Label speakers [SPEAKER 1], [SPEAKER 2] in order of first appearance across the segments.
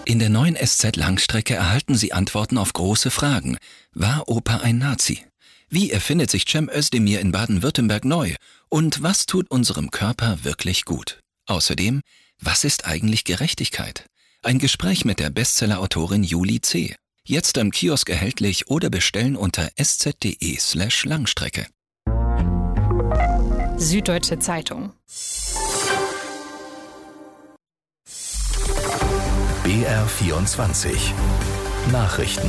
[SPEAKER 1] In der neuen SZ-Langstrecke erhalten Sie Antworten auf große Fragen. War Opa ein Nazi? Wie erfindet sich Cem Özdemir in Baden-Württemberg neu? Und was tut unserem Körper wirklich gut? Außerdem, was ist eigentlich Gerechtigkeit? Ein Gespräch mit der Bestseller-Autorin Julie C. Jetzt am Kiosk erhältlich oder bestellen unter sz.de/Langstrecke.
[SPEAKER 2] Süddeutsche Zeitung.
[SPEAKER 3] BR24 Nachrichten.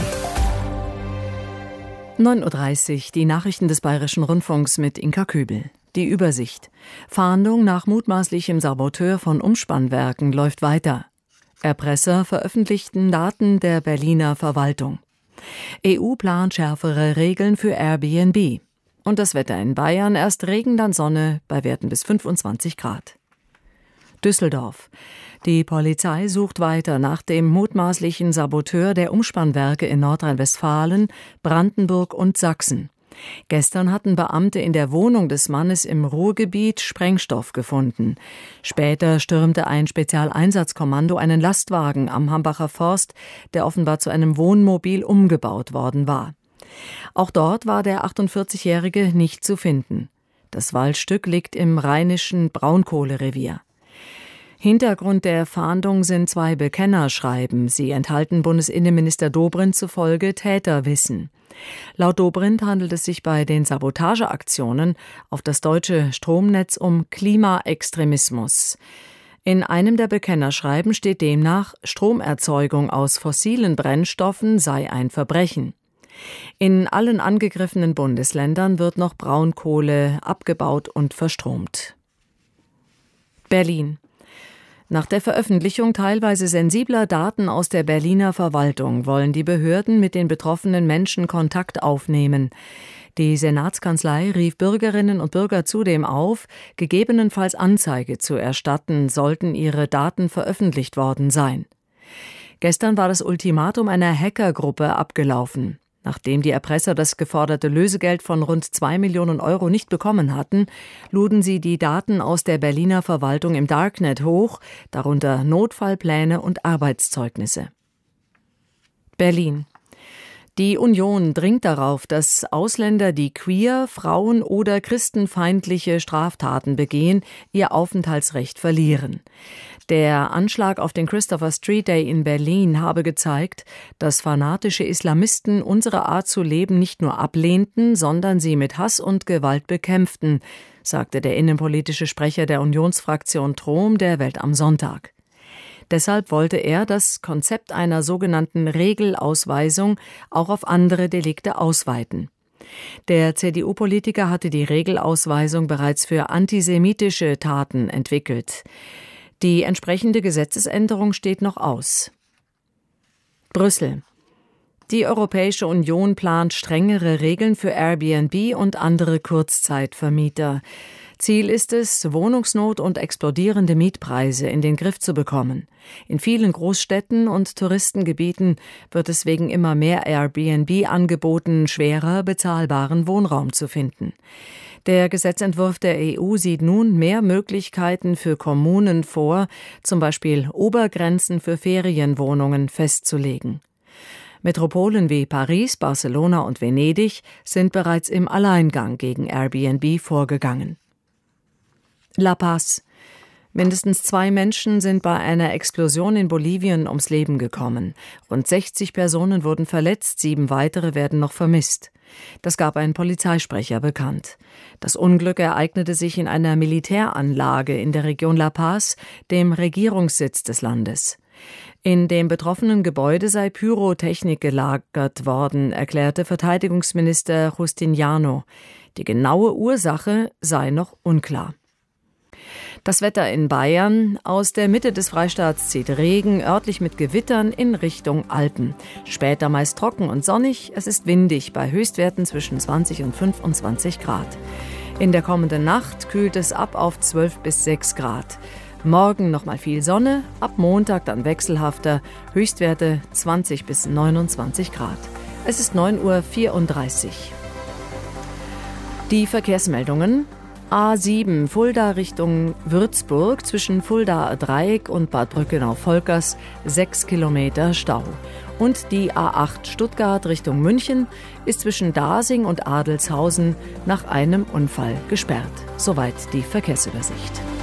[SPEAKER 4] 9:30 Uhr, die Nachrichten des Bayerischen Rundfunks mit Inka Kübel. Die Übersicht. Fahndung nach mutmaßlichem Saboteur von Umspannwerken läuft weiter. Erpresser veröffentlichten Daten der Berliner Verwaltung. EU plant schärfere Regeln für Airbnb. Und das Wetter in Bayern, erst Regen, dann Sonne, bei Werten bis 25 Grad. Düsseldorf. Die Polizei sucht weiter nach dem mutmaßlichen Saboteur der Umspannwerke in Nordrhein-Westfalen, Brandenburg und Sachsen. Gestern hatten Beamte in der Wohnung des Mannes im Ruhrgebiet Sprengstoff gefunden. Später stürmte ein Spezialeinsatzkommando einen Lastwagen am Hambacher Forst, der offenbar zu einem Wohnmobil umgebaut worden war. Auch dort war der 48-Jährige nicht zu finden. Das Waldstück liegt im rheinischen Braunkohlerevier. Hintergrund der Fahndung sind 2 Bekennerschreiben. Sie enthalten Bundesinnenminister Dobrindt zufolge Täterwissen. Laut Dobrindt handelt es sich bei den Sabotageaktionen auf das deutsche Stromnetz um Klimaextremismus. In einem der Bekennerschreiben steht demnach, Stromerzeugung aus fossilen Brennstoffen sei ein Verbrechen. In allen angegriffenen Bundesländern wird noch Braunkohle abgebaut und verstromt. Berlin. Nach der Veröffentlichung teilweise sensibler Daten aus der Berliner Verwaltung wollen die Behörden mit den betroffenen Menschen Kontakt aufnehmen. Die Senatskanzlei rief Bürgerinnen und Bürger zudem auf, gegebenenfalls Anzeige zu erstatten, sollten ihre Daten veröffentlicht worden sein. Gestern war das Ultimatum einer Hackergruppe abgelaufen. Nachdem die Erpresser das geforderte Lösegeld von rund 2 Millionen Euro nicht bekommen hatten, luden sie die Daten aus der Berliner Verwaltung im Darknet hoch, darunter Notfallpläne und Arbeitszeugnisse. Berlin. Die Union dringt darauf, dass Ausländer, die queer, Frauen oder christenfeindliche Straftaten begehen, ihr Aufenthaltsrecht verlieren. Der Anschlag auf den Christopher Street Day in Berlin habe gezeigt, dass fanatische Islamisten unsere Art zu leben nicht nur ablehnten, sondern sie mit Hass und Gewalt bekämpften, sagte der innenpolitische Sprecher der Unionsfraktion Trom der Welt am Sonntag. Deshalb wollte er das Konzept einer sogenannten Regelausweisung auch auf andere Delikte ausweiten. Der CDU-Politiker hatte die Regelausweisung bereits für antisemitische Taten entwickelt. Die entsprechende Gesetzesänderung steht noch aus. Brüssel. Die Europäische Union plant strengere Regeln für Airbnb und andere Kurzzeitvermieter. Ziel ist es, Wohnungsnot und explodierende Mietpreise in den Griff zu bekommen. In vielen Großstädten und Touristengebieten wird es wegen immer mehr Airbnb-Angeboten schwerer, bezahlbaren Wohnraum zu finden. Der Gesetzentwurf der EU sieht nun mehr Möglichkeiten für Kommunen vor, zum Beispiel Obergrenzen für Ferienwohnungen festzulegen. Metropolen wie Paris, Barcelona und Venedig sind bereits im Alleingang gegen Airbnb vorgegangen. La Paz. Mindestens 2 Menschen sind bei einer Explosion in Bolivien ums Leben gekommen. Rund 60 Personen wurden verletzt, 7 weitere werden noch vermisst. Das gab ein Polizeisprecher bekannt. Das Unglück ereignete sich in einer Militäranlage in der Region La Paz, dem Regierungssitz des Landes. In dem betroffenen Gebäude sei Pyrotechnik gelagert worden, erklärte Verteidigungsminister Justiniano. Die genaue Ursache sei noch unklar. Das Wetter in Bayern. Aus der Mitte des Freistaats zieht Regen, örtlich mit Gewittern in Richtung Alpen. Später meist trocken und sonnig. Es ist windig bei Höchstwerten zwischen 20 und 25 Grad. In der kommenden Nacht kühlt es ab auf 12 bis 6 Grad. Morgen nochmal viel Sonne, ab Montag dann wechselhafter, Höchstwerte 20 bis 29 Grad. Es ist 9:34 Uhr. Die Verkehrsmeldungen. A7 Fulda Richtung Würzburg zwischen Fuldaer Dreieck und Bad Brückenau-Volkers 6 Kilometer Stau. Und die A8 Stuttgart Richtung München ist zwischen Dasing und Adelzhausen nach einem Unfall gesperrt. Soweit die Verkehrsübersicht.